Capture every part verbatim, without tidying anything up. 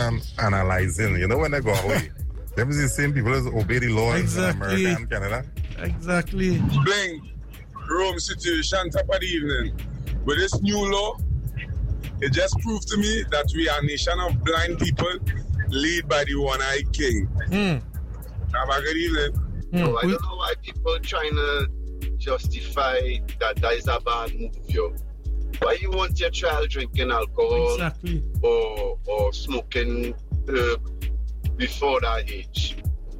and analyzing. You know when they go away, them is the same people as obey the laws exactly. in America and Canada. Exactly. Bling, Rome situation, top of the evening. With this new law, it just proved to me that we are a nation of blind people, led by the one-eyed king. Mm. Have a good evening. Mm. No, I don't know why people trying to justify that that is a bad move, yo. Why you want your child drinking alcohol exactly. or or smoking uh, before that age?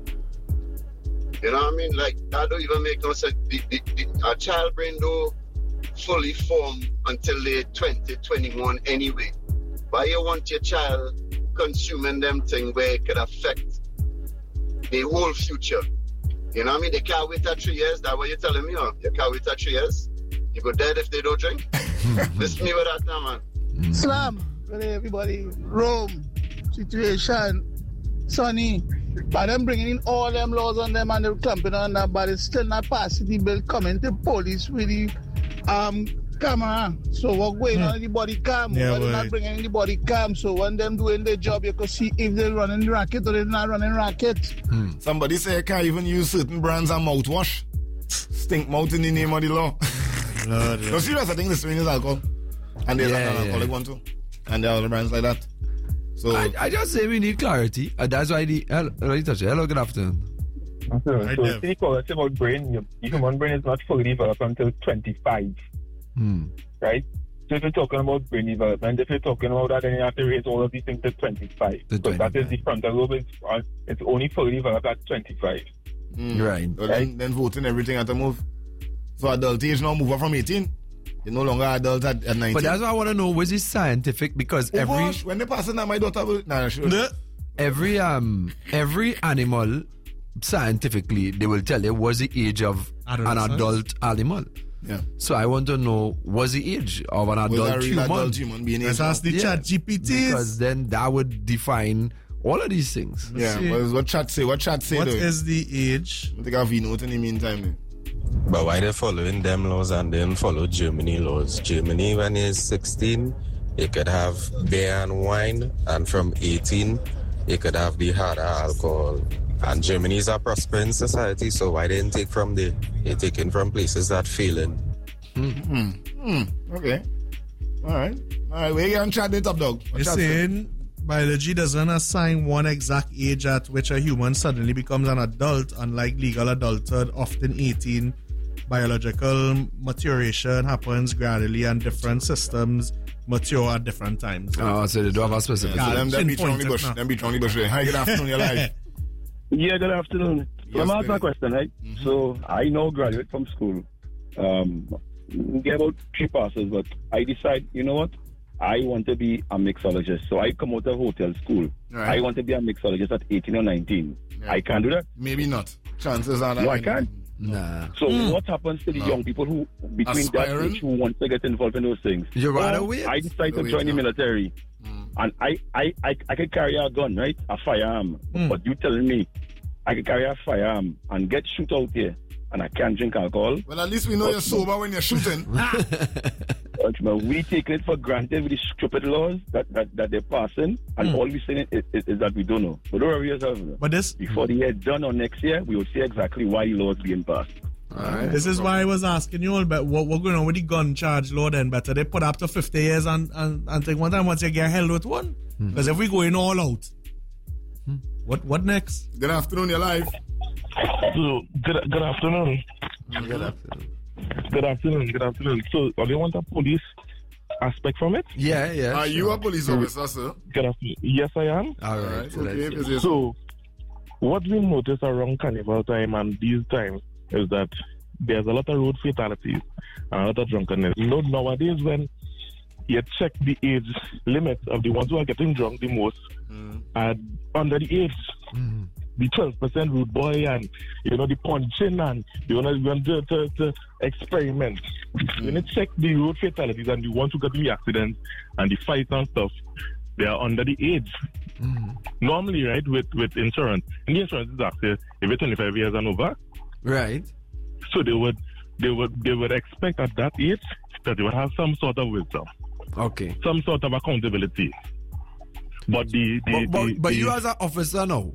You know what I mean? Like, that don't even make no sense. The, the, the, a child brain don't fully form until they're twenty, twenty-one anyway. Why you want your child consuming them things where it could affect their whole future? You know what I mean? They can't wait at three years. That's what you're telling me, huh? You can't wait at three years. You go dead if they don't drink. Listen me with that now, man. Slam. Well, everybody. Rome. Situation. Sonny. But them bringing in all them laws on them and they're clumping on that, but it's still not passing the bill coming to police with the um, camera. So what going on in the body cam? Yeah, they're not bringing in the body cam. So when them doing their job, you can see if they're running the racket or they're not running racket. Hmm. Somebody say you can't even use certain brands of mouthwash. Stink mouth in the name of the law. Lord, yeah. No, serious, I think the strain is alcohol. And there's yeah, an alcoholic yeah. one too. And there are other brands like that. So I, I just say we need clarity. Uh, that's why the hello, hello, good afternoon. So, so see, quality about brain, your human brain is not fully developed until twenty-five. Hmm. Right? So if you're talking about brain development, if you're talking about that, then you have to raise all of these things to twenty-five. To so that is the frontal lobe, it's, uh, it's only fully developed at twenty-five. Mm. Right. Well, right. Then, then voting, everything had to move. So adult age now move up from eighteen. You're no longer adult at, at nineteen. But that's what I want to know. Was it scientific? Because oh every gosh, when they pass it now, my daughter will. Nah, sure. No. every um every animal scientifically they will tell you was the age of an adult animal. Yeah. So I want to know was the age of an adult was human. adult human being Let's ask the yeah, chat G P Ts. because then that would define all of these things. Yeah. What, what chat say? What chat say? What though? is the age? I think I've been note in the meantime. Though. But why they following them laws and then follow Germany laws? Germany, when he's sixteen, he could have beer and wine, and from eighteen, he could have the harder alcohol. And Germany is a prospering society, so why didn't take from there? They taking from places that failing. Hmm. Hmm. Okay. All right. All right. Where you gonna chat it up, dog? What You're chat saying biology doesn't assign one exact age at which a human suddenly becomes an adult, unlike legal adulthood, often eighteen. Biological maturation happens gradually and different systems mature at different times. Oh, so they don't have a specific. Yeah, so them, them be pinpoint Tony it Bush. now. Them be Tony Bush. Hi, good afternoon. You're live. Yeah, good afternoon. Yes, So I'm asking baby. a question, right? Mm-hmm. So I now graduate from school. Um, get about three passes, but I decide, you know what? I want to be a mixologist. So I come out of hotel school. Right. I want to be a mixologist at eighteen or nineteen. Yeah. I can't do that. Maybe not. Chances are that. No, I can't. Nah. So Mm. what happens to the No. young people who, between Aspiring? that age, who want to get involved in those things? You rather Or wait? I decide to Wait, join the no. military. Mm. And I, I, I, I can carry a gun, right? A firearm. Mm. But you telling me I can carry a firearm and get shoot out here and I can't drink alcohol? Well, at least we know you're sober when you're shooting. But we taking it for granted with the stupid laws that, that, that they're passing, and Mm. all we saying is, is, is that we don't know. But don't worry yourself. But this Before the year done or next year, we will see exactly why the laws being passed. All right. this is why I was asking you all about what what's going on with the gun charge law then. Better they put up to fifty years and, and, and take one time once you get held with one. Because if we going all out, what what next? Good afternoon. You're live. So, good, good afternoon. Good afternoon. Good afternoon. Good afternoon. So, do you want a police aspect from it? Yeah, yeah. Are sure. you a police officer, sir? Good afternoon. Yes, I am. All All right. right. So let's Okay. see. If it's- So, what we notice around carnival time and these times is that there's a lot of road fatalities and a lot of drunkenness. You know, nowadays when you check the age limit of the ones who are getting drunk the most Mm. are under the age. Mm. The twelve percent rude boy and, you know, the punching and you want to, want to, to, to experiment. Mm. When you check the road fatalities and the ones who get in the accidents and the fights and stuff, they are under the age. Mm. Normally, right, with, with insurance, and the insurance is actually if you're twenty-five years and over, Right. so they would they would they would expect at that age that they would have some sort of wisdom, Okay. some sort of accountability. But the, the, but, but, the, but the, you as an officer now,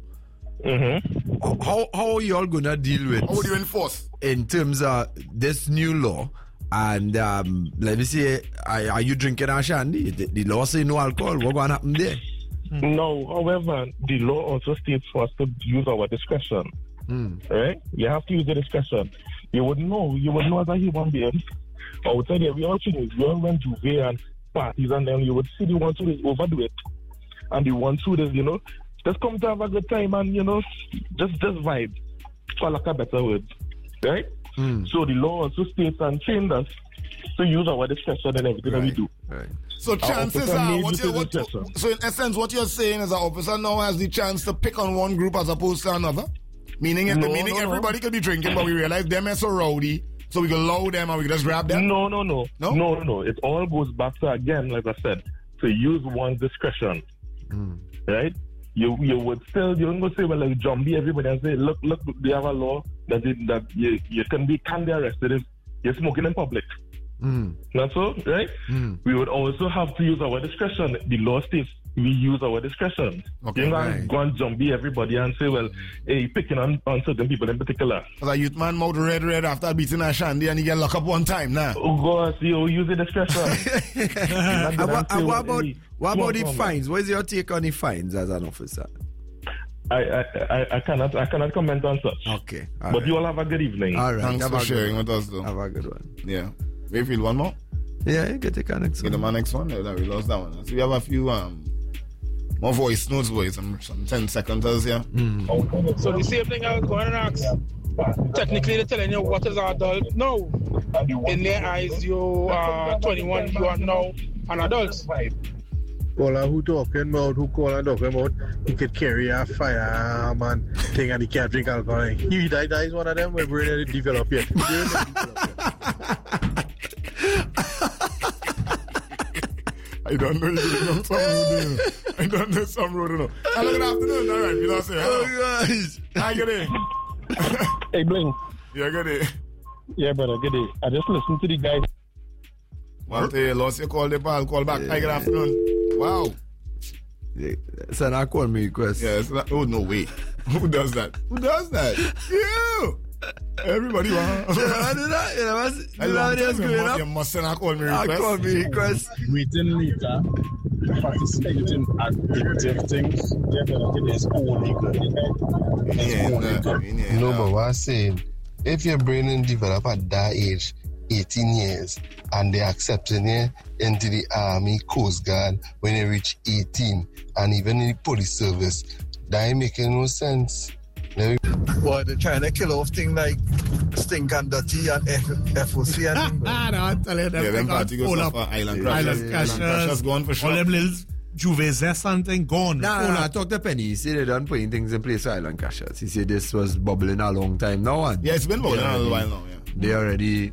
mm-hmm. how how are you all gonna deal with? How would you enforce in terms of this new law? And um, let me see, are, are you drinking a shandy? The, the law say no alcohol. What's going to happen there? No, however, the law also states for us to use our discretion. Mm. Right? You have to use the discretion. You would know, you would know as a human being. Outside there, we all things, we all went to Juve and parties, and then you would see the ones who overdo it. And the ones who, you know, just come to have a good time and, you know, just, just vibe, for lack of better words. Right? Mm. So the law also states and trained us to use our discretion in everything right. that we do. Right. So chances are, what you, what, so in essence, what you're saying is an officer now has the chance to pick on one group as opposed to another? Meaning, no, meaning no, everybody no. could be drinking, but we realize them are so rowdy, so we can load them and we can just grab them? No, no, no. No? No, no, no. It all goes back to, again, like I said, to use one's discretion. Mm. Right? You you would still, you wouldn't go say, well, like, zombie everybody and say, look, look, they have a law that it, that you, you can be, can be arrested if you're smoking in public. Mm. Not so, right? Mm. We would also have to use our discretion. The law states we use our discretion. Okay, you know, right. go and zombie everybody and say, well, hey, picking on, on certain people in particular. Because a youth man mouth red red after beating a shandy and he get locked up one time now. Oh, God, see, you use the discretion. and what, and what about, what about the Small fines? What is your take on the fines as an officer? I, I, I, I cannot I cannot comment on such. Okay. All but right. you all have a good evening. All right. Thanks Have for a good sharing one. with us, though. Have a good one. Yeah. Mayfield, one more? Yeah, you get the next Get the one. next one. Yeah, we lost that one. So we have a few um more voice notes, boys. Some, some ten seconds here. Mm. So the same thing I was going to ask. Technically, they're telling you what is adult. No. In their eyes, you are twenty-one, you are now an adult. Well, who talking about, who call and talking about he could carry a firearm and thing and he can't drink alcohol. He that, that is one of them where we're ready to develop yet. I don't know. You know some road. I don't know some road. No. Hello, good afternoon. All right, we don't say hello. Oh, guys. Hi, good day. Hey, Bling. Yeah, good day. Yeah, brother, good day. I just listened to the guy. One day, lost your call, the pal, call back. Hi, good afternoon. Wow. Yeah, send a call me request. Yeah, it's not, oh, no way. Who does that? Who does that? You. Everybody, wow. Yeah, I do that. You know, I was, I you know, love just you, growing must, up. you must send a call me I request. call me request. Waiting later, participating addictive things, definitely is only good. Yeah, nah, yeah, No, nah. but what I'm saying, if your brain didn't develop at that age, eighteen years, and they're accepting you into the Army, Coast Guard when you reach eighteen, and even in the police service, that ain't making no sense. Now, Boy, they're trying to kill off things like Stink and Dirty and F O C and things. Ah, no, I tell you, them Yeah, them things are party goes full off up. for Island Island Crashers. Crashers. Island Crashers gone for All sure. them little Juve zest and thing gone. Nah, Full nah, nah, up. talk to Penny. He said they done putting things in place for Island Crashers. He said this was bubbling a long time now. And Yeah, it's been bubbling a little while now, yeah. they already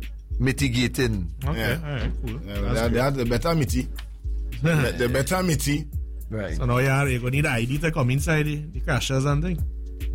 mitigating. Okay, Yeah. all right, cool. Yeah, That's they, are, good. they are the better meaty. the, the better meaty. Right. So now you're, you're going to need I D to come inside the, the crashers and thing.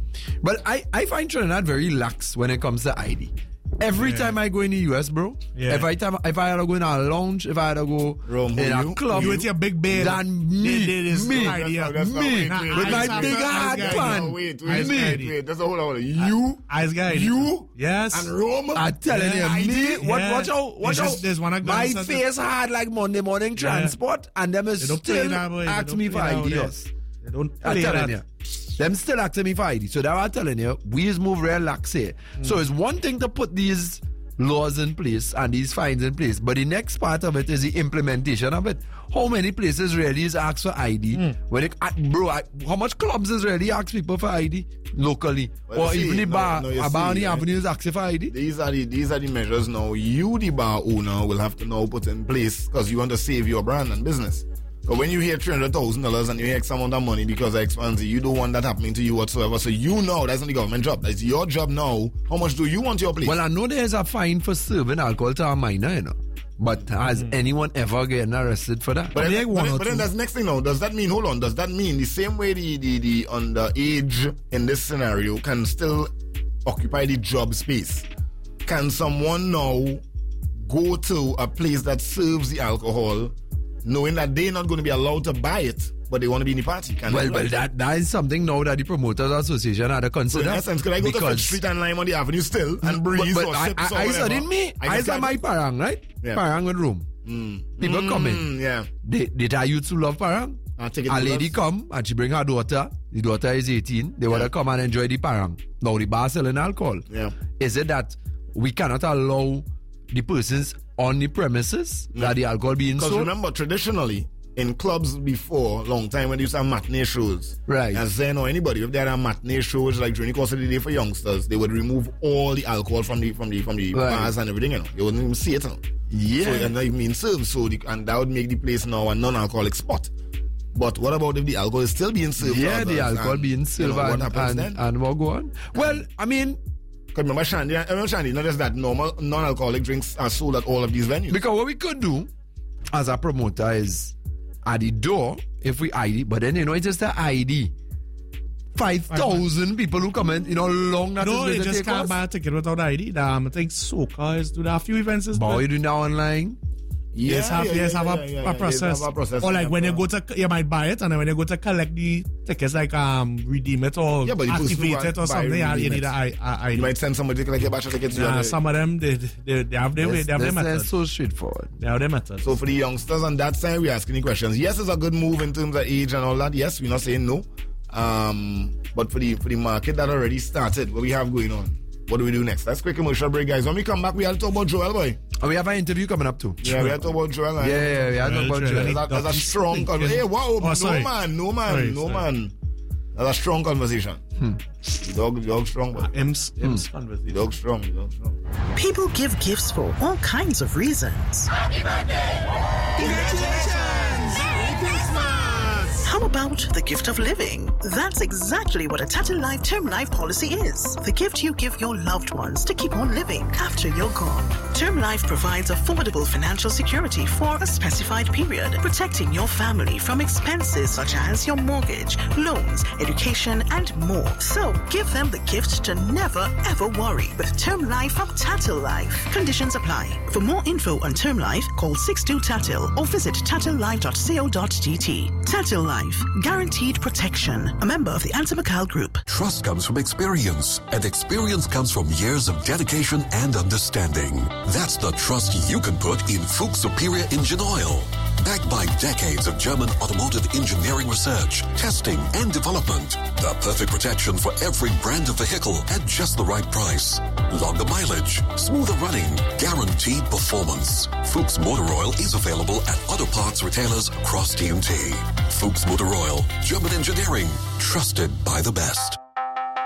But I, I find Trinidad very lax when it comes to I D. Every Yeah. time I go in the U S, bro, Yeah. if I time, if I had to go in a lounge, if I had to go Rome, in who a you? club, You with your big bail. then me, They- they- there's me, no idea. That's not- me, that's not- wait, with wait, my Ice- big Ice hard guy, pan, No, wait, wait, Ice wait, guy. wait. That's a whole other. You Eyes guy. You? Yes. and Rome. I'm telling Yeah, you, me, what, yeah. watch out, watch There's out. just- there's one of them my that- face hard like Monday morning transport, and them is They don't play still that, boy. They ask don't me play for that ideas. They don't I'm play telling that. you. Them still asking me for I D. So that I'm telling you, we just move real lax here. Mm. So it's one thing to put these laws in place and these fines in place, but the next part of it is the implementation of it. How many places really is asked for I D? Mm. When it, uh, bro, I, how much clubs is really ask people for I D locally? Well, or you even see, the no, bar, no, you a bar on see, the right? avenue is asking for I D? These are the these are the measures now. You, the bar owner, will have to now put in place because you want to save your brand and business. But when you hear three hundred thousand dollars and you hear X amount of money because of expansion, you don't want that happening to you whatsoever. So you know that's not the government job. That's your job now. How much do you want your place? Well, I know there's a fine for serving alcohol to a minor, you know. But has anyone ever gotten arrested for that? But, then, like but, one then, or but then two. that's next thing now. Does that mean, hold on, does that mean the same way the, the, the underage in this scenario can still occupy the job space? Can someone now go to a place that serves the alcohol knowing that they're not going to be allowed to buy it but they want to be in the party. Can Well, they? well, that, that is something now that the Promoters Association had to So consider. in essence, could I go to Fifth Street and Lime on the Avenue still and breeze but, or but sips I, or I, I whatever? said in me, I, just said can't- my parang, right? Yeah. Parang with room. Mm. People Mm, come in. Yeah. They, they tell you to love parang. I'll take it A to lady love. come and she bring her daughter. The daughter is eighteen. They want to come and enjoy the parang. Now the bar selling alcohol. Yeah. Is it that we cannot allow the persons on the premises that the alcohol being Because sold? remember, traditionally, in clubs before, long time when they used to have matinee shows, Right. and Zen or anybody, if they had matinee shows like during the course of the day for youngsters, they would remove all the alcohol from the from the from the Right. bars and everything. You know, you wouldn't even see it. You know? Yeah. So and not even being served. So the, and that would make the place now a non-alcoholic spot. But what about if the alcohol is still being served? to Yeah, the others alcohol and, being you served know, what and, happens and, then? and what go on? Well, I mean, Because remember, Shandy, I remember Shandy, not just that, normal non-alcoholic drinks are sold at all of these venues. because what we could do as a promoter is at the door, if we I D, but then you know, it's just the I D. five thousand people who come in, you know, long that No, is they going to just take can't us. buy a ticket without I D. Um, I think Soca is doing a few events. Is Boy, you do now online. Yeah, yes, have, yeah, yes, yeah, have yeah, a, yeah, a yeah, process. have a process. Or like Yeah, when you yeah. go to, you might buy it, and then when you go to collect the tickets, like um redeem it or Yeah, but the person who activate it buy- or something, buy yeah, you redeem need it. a I- a I D. You might send somebody to collect your batch of tickets. Nah, you know, some of them they they, they have their way, they have their That's, method. that's so straightforward. They have their method. So for the youngsters on that side, we're asking the questions. Yes, it's a good move in terms of age and all that. Yes, we're not saying no. Um, but for the for the market that already started, what we have going on, what do we do next? Let's quick commercial break, guys. When we come back, we have to talk about Joel, boy. And we have an interview coming up too. Yeah, we have to talk about Joel. Yeah, yeah, we have to talk about Joel. Joel. That's a, that's a strong conversation. Hey, wow, Oh, no sorry. man, no man, Sorry, no sorry. man. That's a strong conversation. The dog, the dog strong, boy. M's, M's The conversation. dog strong, the dog strong. People give gifts for all kinds of reasons. How about the gift of living? That's exactly what a Tata Life Term Life policy is. The gift you give your loved ones to keep on living after you're gone. Term Life provides affordable financial security for a specified period, protecting your family from expenses such as your mortgage, loans, education, and more. So give them the gift to never ever worry with Term Life from Tatil Life. Conditions apply. For more info on Term Life, call six two Tatil or visit tatil life dot co dot g t. Tatil Life, guaranteed protection. A member of the Antimacal Group. Trust comes from experience, and experience comes from years of dedication and understanding. That's the trust you can put in Fuchs Superior Engine Oil. Backed by decades of German automotive engineering research, testing, and development. The perfect protection for every brand of vehicle at just the right price. Longer mileage, smoother running, guaranteed performance. Fuchs Motor Oil is available at auto parts retailers across T N T. Fuchs Motor Oil, German engineering, trusted by the best.